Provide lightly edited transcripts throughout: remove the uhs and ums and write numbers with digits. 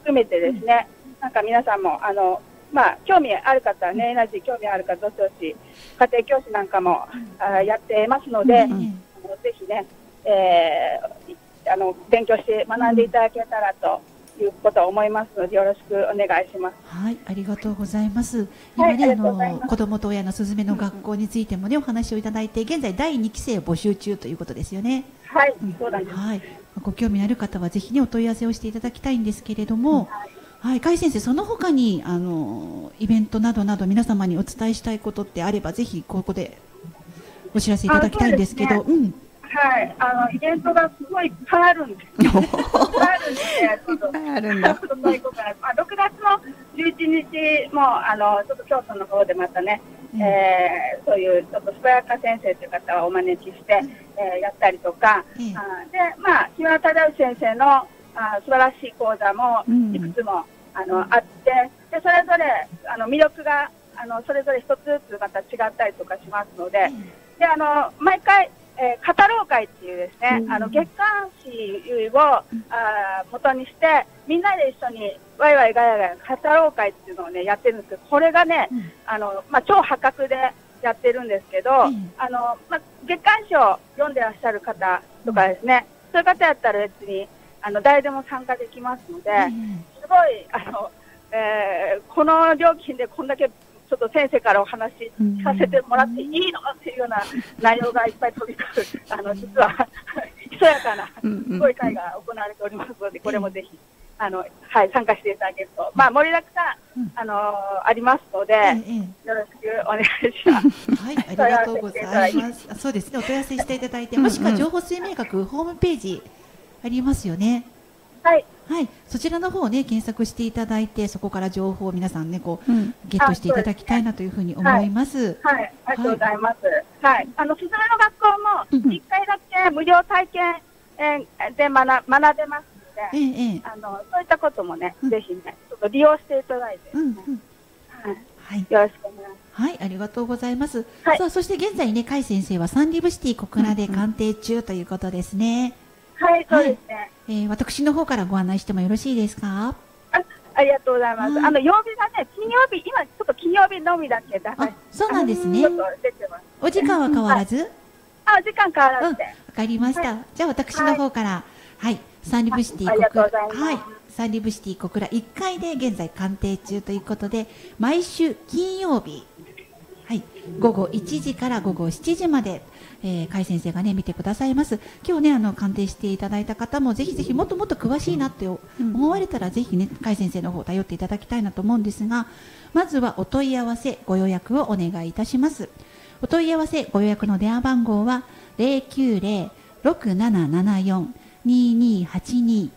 含めてですね、なんか皆さんも興味ある方はね、エナジー興味ある方、どしどし家庭教師なんかもやってますので、ぜひね、勉強して学んでいただけたらということを思いますので、よろしくお願いします。 はい、ありがとうございます。今ね、子どもと親のすずめの学校についてもね、お話をいただいて、現在第2期生を募集中ということですよね。 はい、そうなんです。 はい、ご興味ある方はぜひね、お問い合わせをしていただきたいんですけれども、はい、甲斐先生、その他にイベントなどなど皆様にお伝えしたいことってあれば、ぜひここでお知らせいただきたいんですけど。 はい、イベントがすごいいっぱいあるんです。いっぱいあるんで、 あるんだ。 6月の11日もちょっと京都の方でまたね、そういうちょっと健やか先生という方をお招きして、やったりとか、で、木村忠義先生の素晴らしい講座もいくつもあって、でそれぞれ魅力がそれぞれ一つずつまた違ったりとかしますので、で毎回語ろう会っていうですね、月刊誌を元にしてみんなで一緒にワイワイガヤガヤ語ろう会っていうのをねやってるんですけど、これがね、超破格でやってるんですけど、月刊誌を読んでらっしゃる方とかですね、そういう方やったら別に誰でも参加できますので、すごいこの料金でこんだけちょっと先生からお話しさせてもらっていいのっていうような内容がいっぱい飛び交う実はひそやかなすごい会が行われておりますので、これもぜひ参加していただけると、盛りだくさんありますので、よろしくお願いします。 はい、ありがとうございます。そうですね、お問い合わせしていただいて、もしくは情報水明学ホームページありますよね。 はい。 はい、そちらの方をね検索していただいて、そこから情報を皆さんねゲットしていただきたいなというふうに思います。 はい、ありがとうございます。はい、すずめの学校も1回だけ無料体験で学べますので、そういったこともね、ぜひねちょっと利用していただいて、はい、よろしくお願いします。 はい、ありがとうございます。さあ、そして現在ね、甲斐先生はサンリブシティ小倉で鑑定中ということですね。 はい、そうですね。 私の方からご案内してもよろしいですか？ ありがとうございます。曜日がね、金曜日、今ちょっと金曜日のみだけ出して、 そうなんですね。お時間は変わらず？ 時間変わらずで。 わかりました。じゃあ私の方から、はい、サンリブシティ小倉、はい、サンリブシティ小倉1階で現在鑑定中ということで、毎週金曜日、はい、午後1時から午後7時まで、甲斐先生がね見てくださいます。今日ね鑑定していただいた方もぜひぜひもっともっと詳しいなって思われたら、ぜひね甲斐先生の方を頼っていただきたいなと思うんですが、まずはお問い合わせご予約をお願いいたします。お問い合わせご予約の電話番号は 090-6774-2282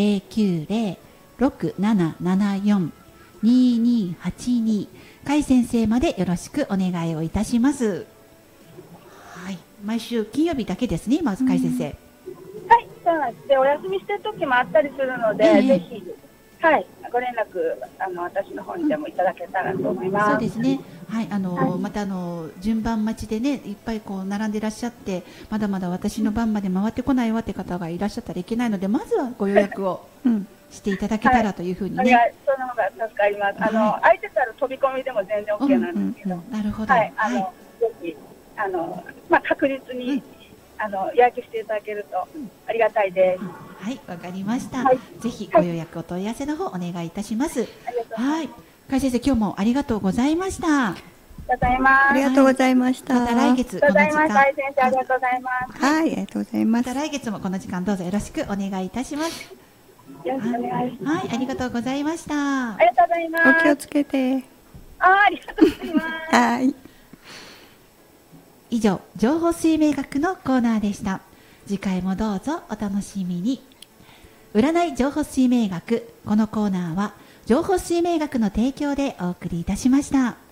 090-6774-2282 甲斐先生までよろしくお願いをいたします。はい、毎週金曜日だけですね、まず甲斐先生。 はい、そうなんです。で、お休みしてる時もあったりするので、ぜひ、はい、ご連絡私の方にでもいただけたらと思います。 そうですね。はい、また順番待ちでね、いっぱい並んでいらっしゃって、まだまだ私の番まで回ってこないわって方がいらっしゃったらいけないので、まずはご予約をしていただけたらというふうにね。 その方が助かります。空いてたら飛び込みでも全然 OK なんですけど。 なるほど。 はい、ぜひ確実に予約していただけるとありがたいです。 はい、わかりました。ぜひご予約お問い合わせの方お願いいたします。はい、甲斐先生、今日もありがとうございました。 ありがとうございました。 また来月この時間。 甲斐先生、ありがとうございます。 はい、ありがとうございます。 また来月もこの時間どうぞよろしくお願いいたします。 よろしくお願いします。 はい、ありがとうございました。 ありがとうございます。 お気をつけて。 ありがとうございます。 はい。 以上、情報水明学のコーナーでした。次回もどうぞお楽しみに。占い情報水明学、このコーナーは情報水明学の提供でお送りいたしました。